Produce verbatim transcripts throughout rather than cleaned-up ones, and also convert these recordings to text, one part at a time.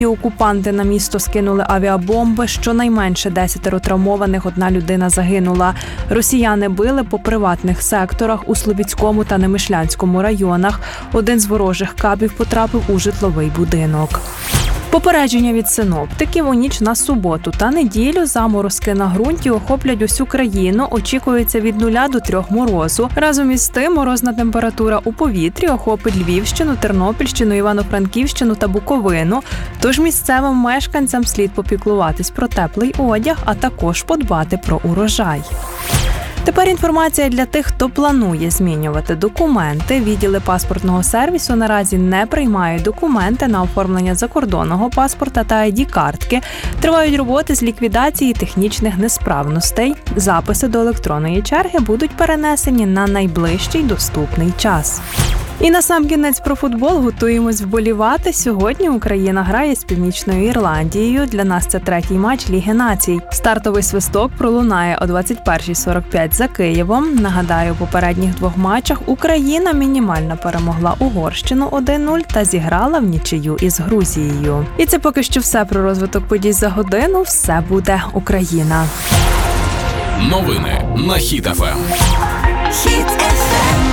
Окупанти на місто скинули авіабомби, щонайменше десятеро травмованих, одна людина загинула. Росіяни били по приватних секторах у Слов'янському та Немишлянському районах. Один з ворожих кабів потрапив у житловий будинок. Попередження від синоптиків: у ніч на суботу та неділю заморозки на ґрунті охоплять усю країну. Очікується від нуля до трьох морозу. Разом із тим морозна температура у повітрі охопить Львівщину, Тернопільщину, Івано-Франківщину та Буковину. Тож місцевим мешканцям слід попіклуватись про теплий одяг, а також подбати про урожай. Тепер інформація для тих, хто планує змінювати документи. Відділи паспортного сервісу наразі не приймають документи на оформлення закордонного паспорта та ай ді-картки. Тривають роботи з ліквідації технічних несправностей. Записи до електронної черги будуть перенесені на найближчий доступний час. І насамкінець про футбол. Готуємось вболівати. Сьогодні Україна грає з Північною Ірландією. Для нас це третій матч Ліги націй. Стартовий свисток пролунає о двадцять перша сорок п'ять за Києвом. Нагадаю, у попередніх двох матчах Україна мінімально перемогла Угорщину один нуль та зіграла в нічию із Грузією. І це поки що все про розвиток подій за годину. Все буде Україна. Новини на Хіт еф ем. Хіт еф ем.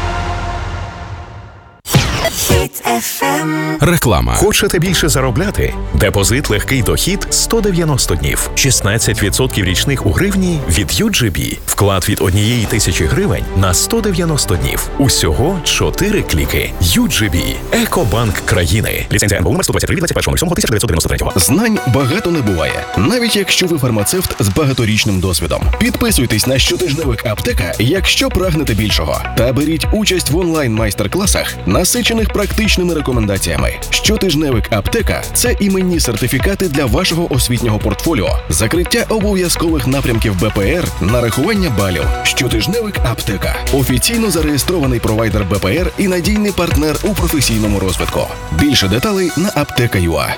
Хіт еф ем. Реклама. Хочете більше заробляти? Депозит легкий дохід сто дев'яносто днів. шістнадцять відсотків річних у гривні від ю джі бі. Вклад від однієї тисячі гривень на сто дев'яносто днів. Усього чотири кліки. ю джі бі. Екобанк країни. Ліцензія ен бе у номер сто двадцять три від двадцять першого лютого тисяча дев'ятсот дев'яносто третього. Знань багато не буває, навіть якщо ви фармацевт з багаторічним досвідом. Підписуйтесь на щотижневик Аптека, якщо прагнете більшого. Та беріть участь в онлайн-майстер-класах, насичених практичними рекомендаціями. Щотижневик Аптека – це іменні сертифікати для вашого освітнього портфоліо, закриття обов'язкових напрямків бе пе ер, нарахування балів. Щотижневик Аптека – офіційно зареєстрований провайдер бе пе ер і надійний партнер у професійному розвитку. Більше деталей на аптека крапка ю а.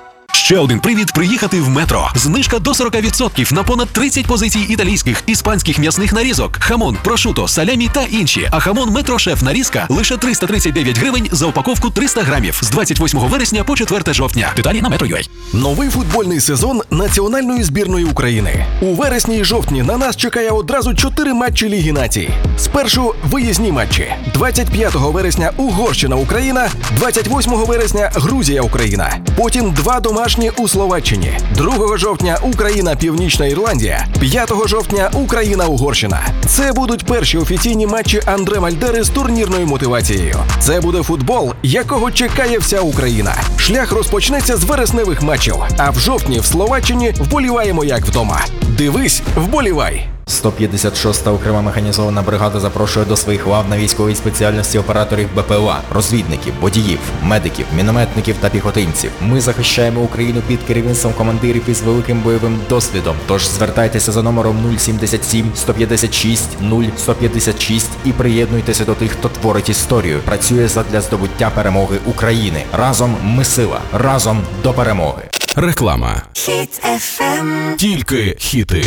Ще один привід приїхати в Метро. Знижка до сорок відсотків на понад тридцять позицій італійських, іспанських м'ясних нарізок, хамон, прошуто, салямі та інші. А хамон Метро Шеф нарізка лише триста тридцять дев'ять гривень за упаковку триста грамів з двадцять восьмого вересня по четверте жовтня. Деталі на метро крапка ю а. Новий футбольний сезон національної збірної України. У вересні і жовтні на нас чекає одразу чотири матчі Ліги націй. Спершу виїзні матчі. двадцять п'ятого вересня Угорщина-Україна, двадцять восьмого вересня Грузія-Україна. Потім два домашні у Словаччині. другого жовтня Україна-Північна Ірландія, п'ятого жовтня Україна-Угорщина. Це будуть перші офіційні матчі Андре Мальдери з турнірною мотивацією. Це буде футбол, якого чекає вся Україна. Шлях розпочнеться з вересневих матчів, а в жовтні в Словаччині вболіваємо як вдома. Дивись, вболівай! сто п'ятдесят шоста окрема механізована бригада запрошує до своїх лав на військовій спеціальності операторів бе пе о а, розвідників, водіїв, медиків, мінометників та піхотинців. Ми захищаємо Україну під керівництвом командирів із великим бойовим досвідом. Тож звертайтеся за номером нуль сімдесят сім сто п'ятдесят шість нуль сто п'ятдесят шість і приєднуйтеся до тих, хто творить історію, працює задля здобуття перемоги України. Разом ми сила, разом до перемоги. Реклама. Хіт еф ем. Тільки хіти.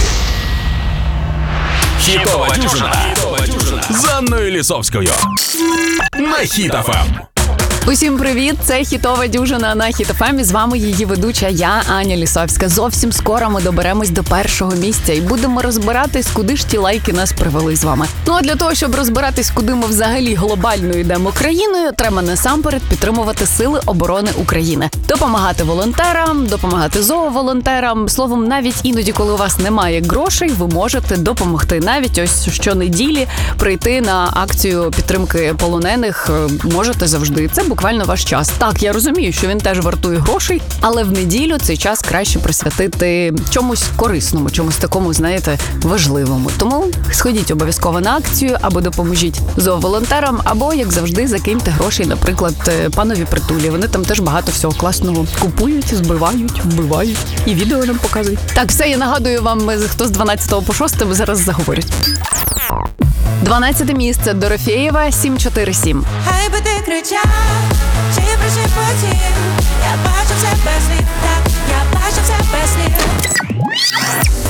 Хітова дюжина з Анною Лісовською на Хіт еф ем. Усім привіт! Це хітова дюжина на Хіт еф ем. І з вами її ведуча я, Аня Лісовська. Зовсім скоро ми доберемось до першого місця і будемо розбиратись, куди ж ті лайки нас привели з вами. Ну а для того, щоб розбиратись, куди ми взагалі глобально йдемо країною, треба насамперед підтримувати Сили оборони України. Допомагати волонтерам, допомагати зооволонтерам. Словом, навіть іноді, коли у вас немає грошей, ви можете допомогти. Навіть ось щонеділі прийти на акцію підтримки полонених можете завжди. Це буквально ваш час. Так, я розумію, що він теж вартує грошей, але в неділю цей час краще присвятити чомусь корисному, чомусь такому, знаєте, важливому. Тому сходіть обов'язково на акцію, або допоможіть зооволонтерам, або, як завжди, закиньте грошей, наприклад, панові Притулі. Вони там теж багато всього класного купують, збивають, вбивають і відео нам показують. Так, все, я нагадую вам, хто з дванадцятого по шосте зараз заговорять. дванадцяте місце Дорофєєва сім чотири сім. Хай би ти кричав, чи пришепотів, я бачу все без слів, так, я бачу все без слів.